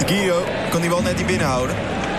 Guido kan die bal net niet binnenhouden.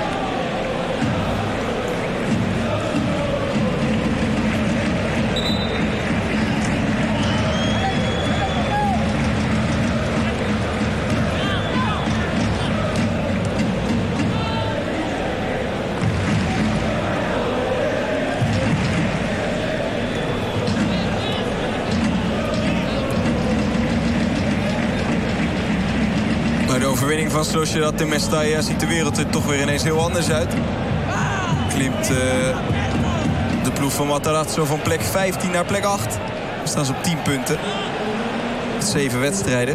De overwinning van Sociedad in Mestalla ziet de wereld er toch weer ineens heel anders uit. Klimt de ploeg van Matarazzo van plek 15 naar plek 8. Dan staan ze op 10 punten. 7 wedstrijden.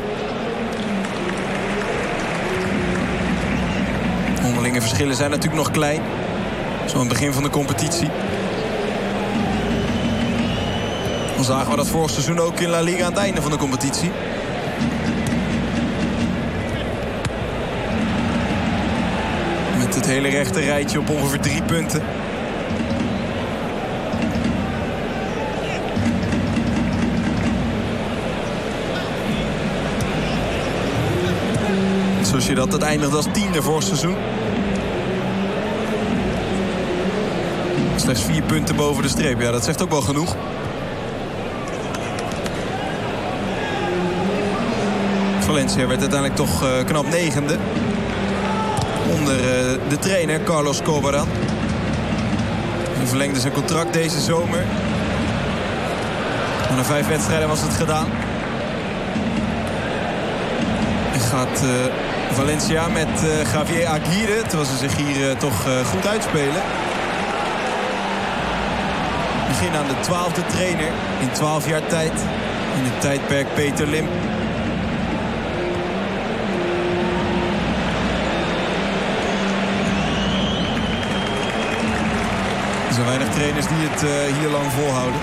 Onderlinge verschillen zijn natuurlijk nog klein. Zo aan het begin van de competitie. Dan zagen we dat vorig seizoen ook in La Liga aan het einde van de competitie. Het hele rechte rijtje op ongeveer 3 punten. Zoals je dat eindigt als 10e vorig seizoen. Slechts 4 punten boven de streep. Ja, dat zegt ook wel genoeg. Valencia werd uiteindelijk toch knap 9e. Onder de trainer Carlos Corberán. Hij verlengde zijn contract deze zomer. Maar na 5 wedstrijden was het gedaan. En gaat Valencia met Javier Aguirre, terwijl ze zich hier toch goed uitspelen. Begin aan de 12e trainer in 12 jaar tijd. In het tijdperk Peter Lim. Er zijn weinig trainers die het hier lang volhouden.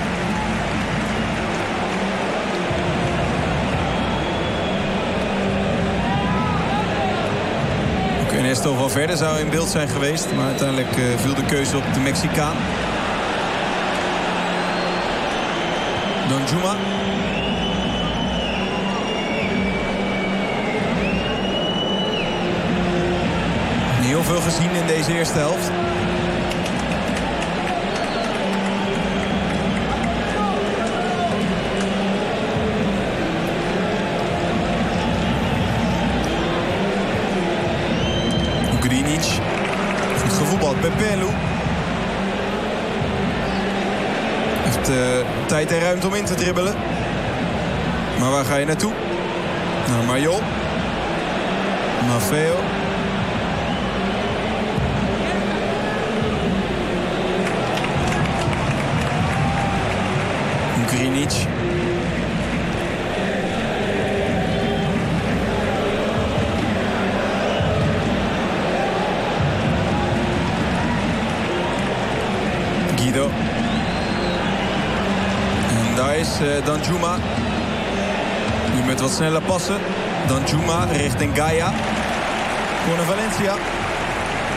Ook Ernesto Valverde zou in beeld zijn geweest. Maar uiteindelijk viel de keuze op de Mexicaan. Danjuma. Heel veel gezien in deze eerste helft. Goed gevoetbald. Pepelu heeft tijd en ruimte om in te dribbelen. Maar waar ga je naartoe? Naar Mayol. Maffeo. Grinic. Guido. En daar is Danjuma. Nu met wat sneller passen. Danjuma richting Gaia. Corner Valencia.